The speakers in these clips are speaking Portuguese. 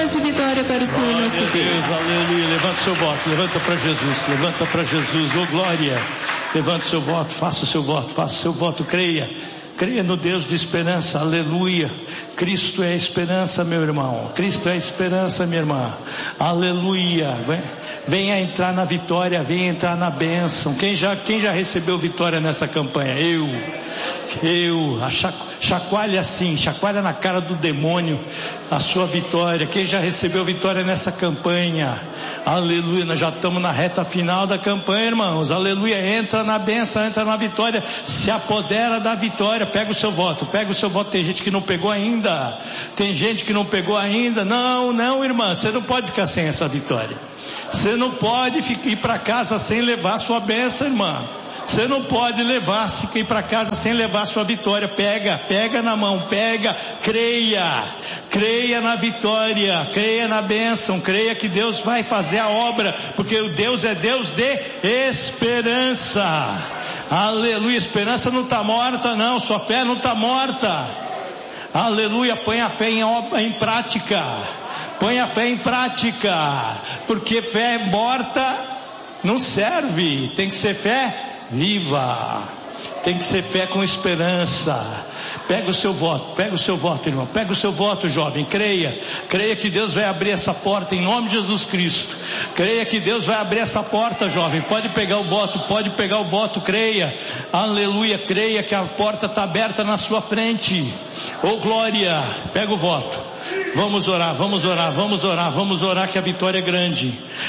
coroas de vitória para o Senhor nosso Deus. Aleluia, levanta o seu voto, levanta para Jesus, oh glória, levanta o seu voto, faça o seu voto, creia no Deus de esperança, aleluia. Cristo é a esperança, meu irmão, Cristo é a esperança, minha irmã, aleluia. Venha entrar na vitória, venha entrar na bênção. Quem já recebeu vitória nessa campanha? Eu, chacoalha assim, chacoalha na cara do demônio a sua vitória. Quem já recebeu vitória nessa campanha? Aleluia, nós já estamos na reta final da campanha, irmãos, aleluia. Entra na bênção, entra na vitória, se apodera da vitória. Pega o seu voto. Tem gente que não pegou ainda, não, irmã, você não pode ficar sem essa vitória. Você não pode ir para casa sem levar sua bênção, irmã. Você não pode ir para casa sem levar sua vitória. Pega na mão, creia na vitória, creia na bênção, creia que Deus vai fazer a obra, porque o Deus é Deus de esperança. Aleluia, esperança não está morta não, sua fé não está morta. Aleluia, põe a fé em prática. Põe a fé em prática, porque fé morta não serve, tem que ser fé viva, tem que ser fé com esperança. Pega o seu voto, irmão, pega o seu voto, jovem, creia que Deus vai abrir essa porta em nome de Jesus Cristo. Creia que Deus vai abrir essa porta, jovem, pode pegar o voto, creia, aleluia, creia que a porta está aberta na sua frente, oh glória, pega o voto. Vamos orar que a vitória é grande.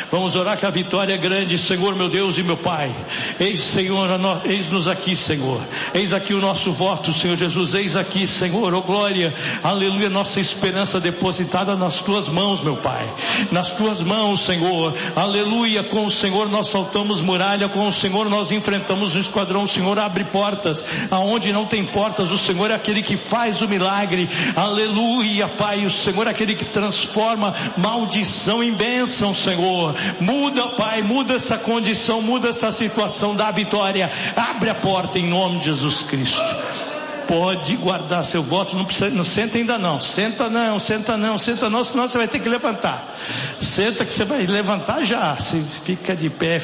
Senhor meu Deus e meu Pai, eis-nos aqui, Senhor, eis aqui o nosso voto, Senhor Jesus, eis aqui, Senhor, oh glória, aleluia, nossa esperança depositada nas tuas mãos, meu Pai, nas tuas mãos, Senhor, aleluia. Com o Senhor nós saltamos muralha, com o Senhor nós enfrentamos um esquadrão, o Senhor abre portas aonde não tem portas, o Senhor é aquele que faz o milagre, aleluia, Pai. O Senhor é aquele que transforma maldição em bênção, Senhor. Muda, Pai, muda essa condição, muda essa situação, dá vitória, abre a porta em nome de Jesus Cristo. Pode guardar seu voto, não senta ainda não, senta não, senão você vai ter que levantar. Senta que você vai levantar já, fica de pé,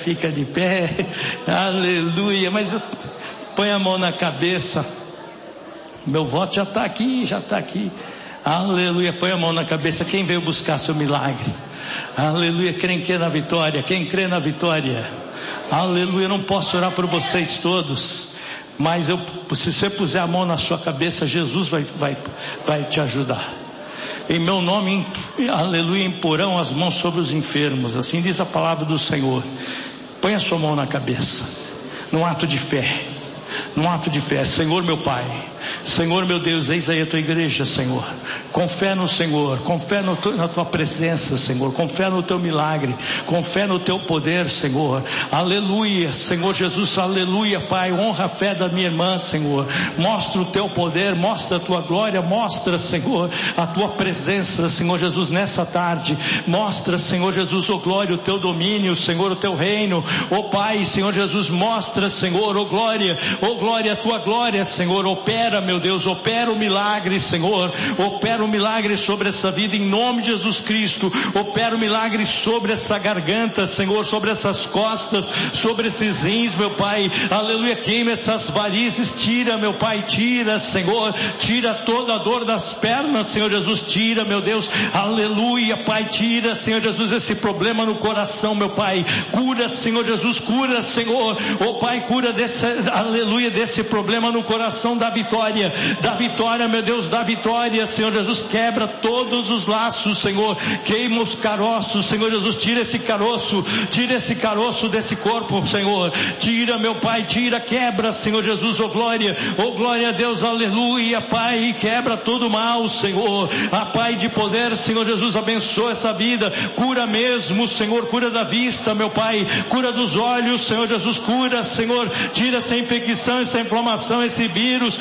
aleluia, mas põe a mão na cabeça, meu voto já está aqui. Aleluia, põe a mão na cabeça, quem veio buscar seu milagre? Aleluia, quem crê na vitória? Aleluia, eu não posso orar por vocês todos, mas se você puser a mão na sua cabeça, Jesus vai te ajudar. Em meu nome, aleluia, imporão as mãos sobre os enfermos, assim diz a palavra do Senhor. Põe a sua mão na cabeça, num ato de fé, Senhor meu Pai, Senhor meu Deus, eis aí a tua igreja, Senhor, com fé no Senhor, com fé na tua presença, Senhor, com fé no teu milagre, com fé no teu poder, Senhor, aleluia, Senhor Jesus, aleluia, Pai, honra a fé da minha irmã, Senhor, mostra o teu poder, mostra a tua glória, mostra, Senhor, a tua presença, Senhor Jesus, nessa tarde, mostra, Senhor Jesus, oh glória, o teu domínio, Senhor, o teu reino, oh Pai, Senhor Jesus, mostra, Senhor, oh glória, a tua glória, Senhor, opera, meu Deus, opera o milagre, Senhor, opera o milagre sobre essa vida em nome de Jesus Cristo, opera o milagre sobre essa garganta, Senhor, sobre essas costas, sobre esses rins, meu Pai, aleluia, queima essas varizes, tira, meu Pai, tira, Senhor, tira toda a dor das pernas, Senhor Jesus, tira, meu Deus, aleluia, Pai, tira, Senhor Jesus, esse problema no coração, meu Pai, cura, Senhor Jesus, cura, Senhor, oh Pai, cura desse, aleluia, desse problema no coração da vitória, meu Deus, da vitória, Senhor Jesus, quebra todos os laços, Senhor, queima os caroços, Senhor Jesus, tira esse caroço desse corpo, Senhor, tira, meu Pai, quebra, Senhor Jesus, oh glória a Deus, aleluia, Pai, quebra todo o mal, Senhor, a Pai de poder, Senhor Jesus, abençoa essa vida, cura mesmo, Senhor, cura da vista, meu Pai, cura dos olhos, Senhor Jesus, cura, Senhor, tira essa infecção, essa inflamação, esse vírus, oh Pai,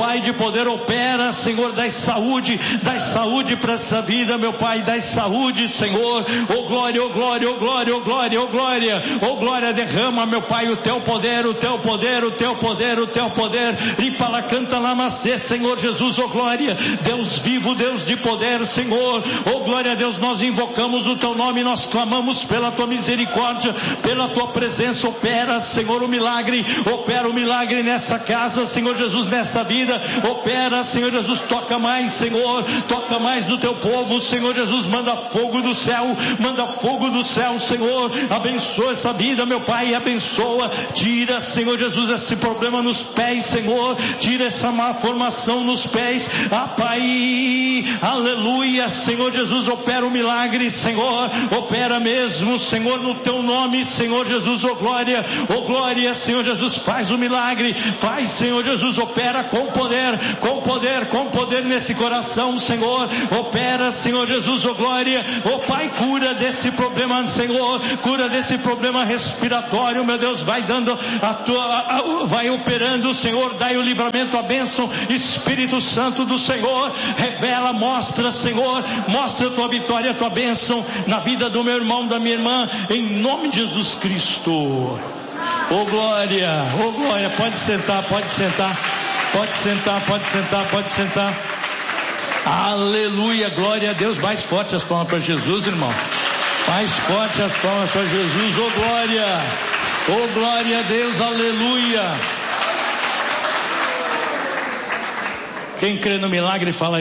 Pai de poder, opera, Senhor, dai saúde para essa vida, meu Pai, dai saúde, Senhor. Oh glória, oh glória, oh glória, oh glória, oh glória, oh glória, derrama, meu Pai, o teu poder, o teu poder, o teu poder, o teu poder. Limpa lá, canta lá, macê, Senhor Jesus, oh glória, Deus vivo, Deus de poder, Senhor. Oh glória a Deus, nós invocamos o teu nome, nós clamamos pela tua misericórdia, pela tua presença. Opera, Senhor, o milagre, opera o milagre nessa casa, Senhor Jesus, nessa vida. Opera, Senhor Jesus, toca mais, Senhor, toca mais no teu povo, Senhor Jesus. Manda fogo do céu, manda fogo do céu, Senhor. Abençoa essa vida, meu Pai, abençoa. Tira, Senhor Jesus, esse problema nos pés, Senhor. Tira essa má formação nos pés, Pai, aleluia, Senhor Jesus. Opera o milagre, Senhor, opera mesmo, Senhor, no teu nome, Senhor Jesus. Oh glória, Senhor Jesus, faz o milagre, faz, Senhor Jesus, opera com poder nesse coração, Senhor. Opera, Senhor Jesus, oh glória. Oh Pai, cura desse problema, Senhor, cura desse problema respiratório, meu Deus. Vai dando vai operando, Senhor. Dai o livramento, a bênção, Espírito Santo do Senhor. Revela, mostra, Senhor, mostra a tua vitória, a tua bênção na vida do meu irmão, da minha irmã, em nome de Jesus Cristo. Oh glória, oh glória. Pode sentar, pode sentar, pode sentar, pode sentar, pode sentar. Aleluia, glória a Deus. Mais forte as palmas para Jesus, irmão. Mais forte as palmas para Jesus. Oh glória a Deus, aleluia. Quem crê no milagre fala